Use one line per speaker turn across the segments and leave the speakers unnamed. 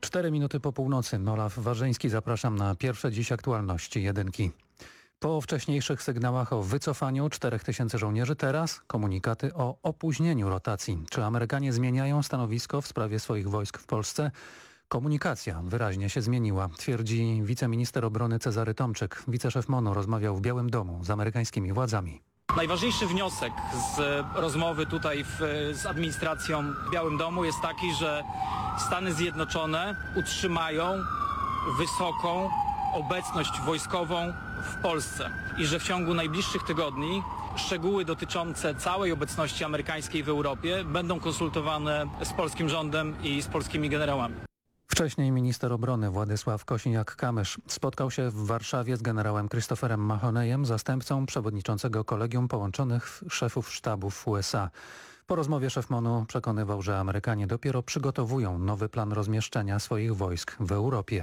4 minuty po północy. Olaf Warzyński, zapraszam na pierwsze dziś aktualności jedynki. Po wcześniejszych sygnałach o wycofaniu 4000 żołnierzy, teraz komunikaty o opóźnieniu rotacji. Czy Amerykanie zmieniają stanowisko w sprawie swoich wojsk w Polsce? Komunikacja wyraźnie się zmieniła, twierdzi wiceminister obrony Cezary Tomczyk. Wiceszef MON-u rozmawiał w Białym Domu z amerykańskimi władzami.
Najważniejszy wniosek z rozmowy tutaj z administracją w Białym Domu jest taki, że Stany Zjednoczone utrzymają wysoką obecność wojskową w Polsce i że w ciągu najbliższych tygodni szczegóły dotyczące całej obecności amerykańskiej w Europie będą konsultowane z polskim rządem i z polskimi generałami.
Wcześniej minister obrony Władysław Kosiniak-Kamysz spotkał się w Warszawie z generałem Christopherem Mahoneyem, zastępcą przewodniczącego Kolegium Połączonych Szefów Sztabów USA. Po rozmowie szef MON-u przekonywał, że Amerykanie dopiero przygotowują nowy plan rozmieszczenia swoich wojsk w Europie.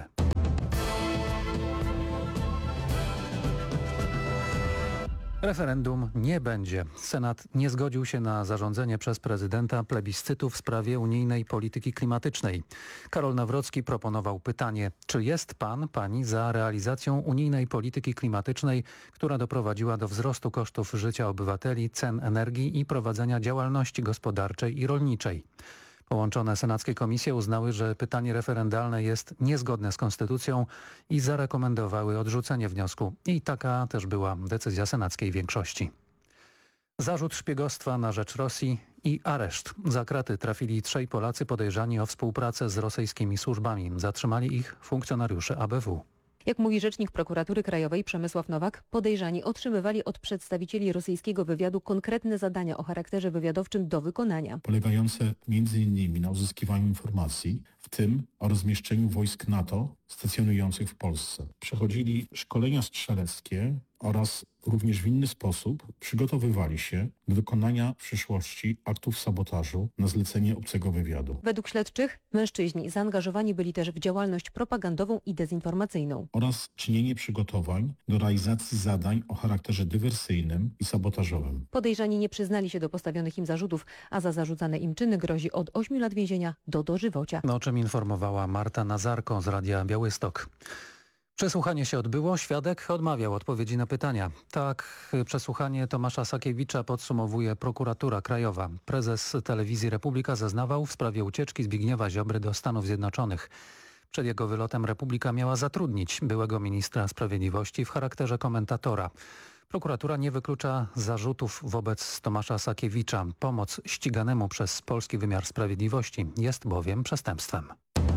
Referendum nie będzie. Senat nie zgodził się na zarządzenie przez prezydenta plebiscytu w sprawie unijnej polityki klimatycznej. Karol Nawrocki proponował pytanie, czy jest pani za realizacją unijnej polityki klimatycznej, która doprowadziła do wzrostu kosztów życia obywateli, cen energii i prowadzenia działalności gospodarczej i rolniczej. Połączone senackie komisje uznały, że pytanie referendalne jest niezgodne z konstytucją i zarekomendowały odrzucenie wniosku. I taka też była decyzja senackiej większości. Zarzut szpiegostwa na rzecz Rosji i areszt. Za kraty trafili 3 Polacy podejrzani o współpracę z rosyjskimi służbami. Zatrzymali ich funkcjonariusze ABW.
Jak mówi rzecznik prokuratury krajowej Przemysław Nowak, podejrzani otrzymywali od przedstawicieli rosyjskiego wywiadu konkretne zadania o charakterze wywiadowczym do wykonania.
Polegające m.in. na uzyskiwaniu informacji, w tym o rozmieszczeniu wojsk NATO stacjonujących w Polsce. Przechodzili szkolenia strzeleckie oraz również w inny sposób przygotowywali się do dokonania w przyszłości aktów sabotażu na zlecenie obcego wywiadu.
Według śledczych mężczyźni zaangażowani byli też w działalność propagandową i dezinformacyjną.
Oraz czynienie przygotowań do realizacji zadań o charakterze dywersyjnym i sabotażowym.
Podejrzani nie przyznali się do postawionych im zarzutów, a za zarzucane im czyny grozi od 8 lat więzienia do dożywocia.
O czym informowała Marta Nazarko z Radia Białystok. Przesłuchanie się odbyło, świadek odmawiał odpowiedzi na pytania. Tak przesłuchanie Tomasza Sakiewicza podsumowuje prokuratura krajowa. Prezes telewizji Republika zeznawał w sprawie ucieczki Zbigniewa Ziobry do Stanów Zjednoczonych. Przed jego wylotem Republika miała zatrudnić byłego ministra sprawiedliwości w charakterze komentatora. Prokuratura nie wyklucza zarzutów wobec Tomasza Sakiewicza. Pomoc ściganemu przez polski wymiar sprawiedliwości jest bowiem przestępstwem.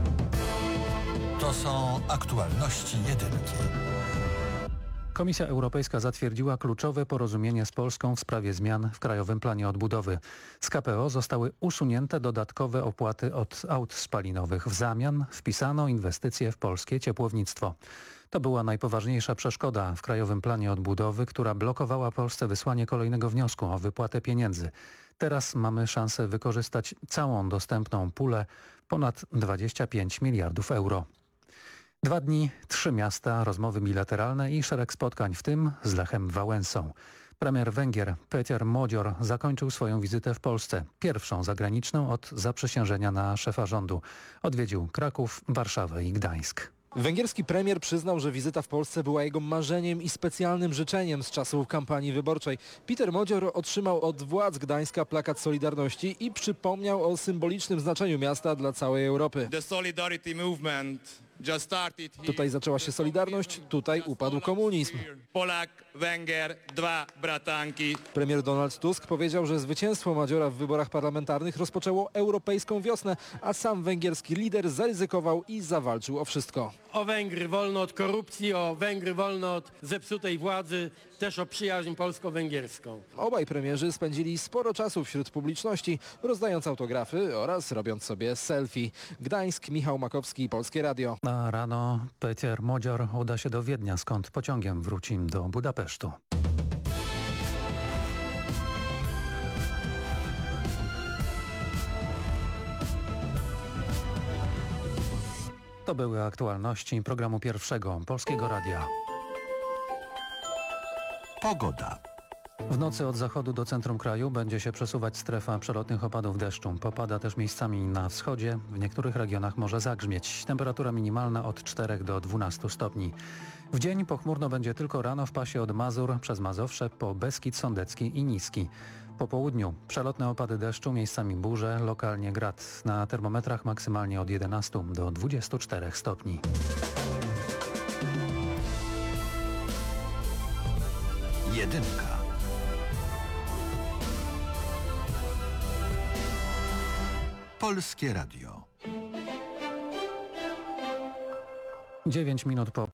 To są aktualności jedynki.
Komisja Europejska zatwierdziła kluczowe porozumienie z Polską w sprawie zmian w Krajowym Planie Odbudowy. Z KPO zostały usunięte dodatkowe opłaty od aut spalinowych. W zamian wpisano inwestycje w polskie ciepłownictwo. To była najpoważniejsza przeszkoda w Krajowym Planie Odbudowy, która blokowała Polsce wysłanie kolejnego wniosku o wypłatę pieniędzy. Teraz mamy szansę wykorzystać całą dostępną pulę, ponad 25 miliardów euro. 2 dni, 3 miasta, rozmowy bilateralne i szereg spotkań, w tym z Lechem Wałęsą. Premier Węgier Péter Modzior zakończył swoją wizytę w Polsce, pierwszą zagraniczną od zaprzysiężenia na szefa rządu. Odwiedził Kraków, Warszawę i Gdańsk.
Węgierski premier przyznał, że wizyta w Polsce była jego marzeniem i specjalnym życzeniem z czasów kampanii wyborczej. Péter Modzior otrzymał od władz Gdańska plakat Solidarności i przypomniał o symbolicznym znaczeniu miasta dla całej Europy. Tutaj zaczęła się Solidarność, tutaj upadł komunizm.
Polak, Węgier, 2 bratanki.
Premier Donald Tusk powiedział, że zwycięstwo Modziora w wyborach parlamentarnych rozpoczęło europejską wiosnę, a sam węgierski lider zaryzykował i zawalczył o wszystko.
O Węgry wolno od korupcji, o Węgry wolno od zepsutej władzy, też o przyjaźń polsko-węgierską.
Obaj premierzy spędzili sporo czasu wśród publiczności, rozdając autografy oraz robiąc sobie selfie. Gdańsk, Michał Makowski, Polskie Radio.
A rano Péter Modzior uda się do Wiednia, skąd pociągiem wróci do Budapesztu. To były aktualności programu pierwszego Polskiego Radia.
Pogoda.
W nocy od zachodu do centrum kraju będzie się przesuwać strefa przelotnych opadów deszczu. Popada też miejscami na wschodzie. W niektórych regionach może zagrzmieć. Temperatura minimalna od 4 do 12 stopni. W dzień pochmurno będzie tylko rano w pasie od Mazur przez Mazowsze po Beskid Sądecki i Niski. Po południu przelotne opady deszczu, miejscami burze, lokalnie grad. Na termometrach maksymalnie od 11 do 24 stopni.
Jedynka. Polskie Radio.
9 minut po